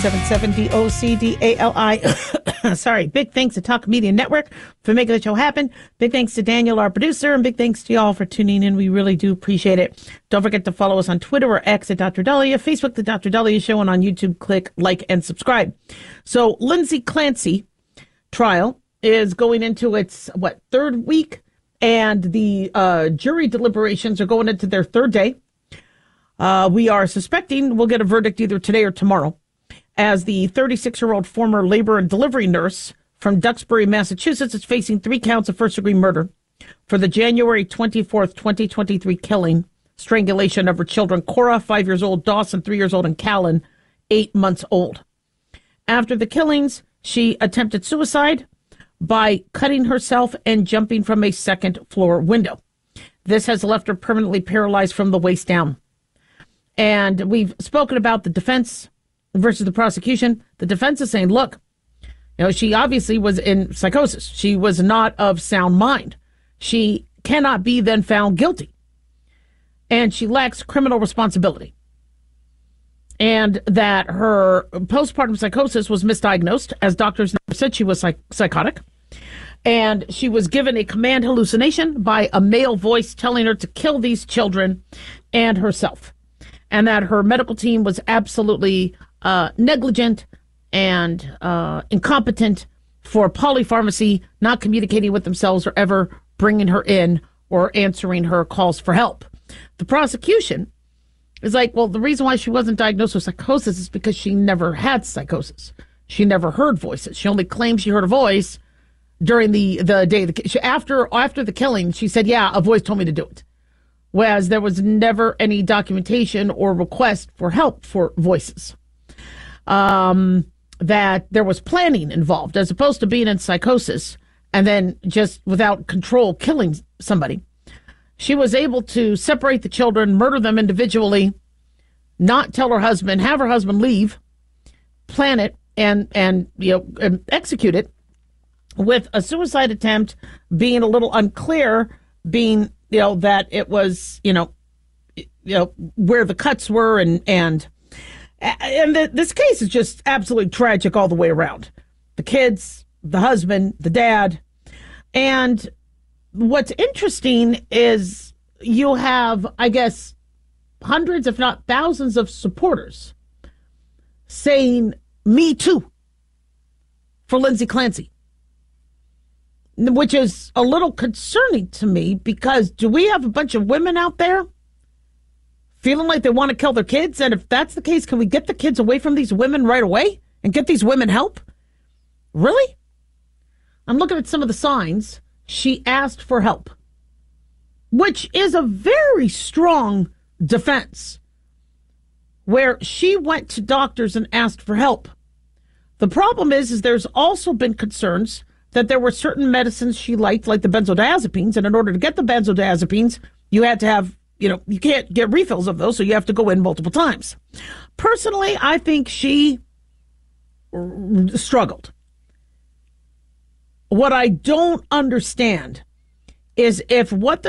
DOCDALI. Sorry. Big thanks to Talk Media Network for making the show happen. Big thanks to Daniel, our producer, and big thanks to y'all for tuning in. We really do appreciate it. Don't forget to follow us on Twitter or X at Dr. Dahlia, Facebook, The Dr. Dahlia Show, and on YouTube, click like and subscribe. So Lindsay Clancy trial is going into its, third week? And the jury deliberations are going into their third day. We are suspecting we'll get a verdict either today or tomorrow, as the 36-year-old former labor and delivery nurse from Duxbury, Massachusetts, is facing 3 counts of first-degree murder for the January 24th, 2023 killing, strangulation of her children, Cora, 5 years old, Dawson, 3 years old, and Callan, 8 months old. After the killings, she attempted suicide by cutting herself and jumping from a second-floor window. This has left her permanently paralyzed from the waist down. And we've spoken about the defense versus the prosecution. The defense is saying, look, she obviously was in psychosis. She was not of sound mind. She cannot be then found guilty. And she lacks criminal responsibility. And that her postpartum psychosis was misdiagnosed, as doctors never said she was psychotic. And she was given a command hallucination by a male voice telling her to kill these children and herself. And that her medical team was absolutely negligent and incompetent for polypharmacy, not communicating with themselves or ever bringing her in or answering her calls for help. The prosecution is like, well, the reason why she wasn't diagnosed with psychosis is because she never had psychosis. She never heard voices. She only claimed she heard a voice during the day. After the killing, she said, yeah, a voice told me to do it. Whereas there was never any documentation or request for help for voices. That there was planning involved, as opposed to being in psychosis and then just without control killing somebody. She was able to separate the children, murder them individually, not tell her husband, have her husband leave, plan it, and execute it, with a suicide attempt being a little unclear, being that it was, where the cuts were, and this case is just absolutely tragic all the way around. The kids, the husband, the dad. And what's interesting is you have, I guess, hundreds, if not thousands of supporters saying, me too, for Lindsay Clancy. Which is a little concerning to me, because do we have a bunch of women out there feeling like they want to kill their kids? And if that's the case, can we get the kids away from these women right away and get these women help? Really? I'm looking at some of the signs. She asked for help, which is a very strong defense, where she went to doctors and asked for help. The problem is there's also been concerns that there were certain medicines she liked, like the benzodiazepines, and in order to get the benzodiazepines, you had to have, you can't get refills of those, so you have to go in multiple times. Personally, I think she struggled. What I don't understand is if what the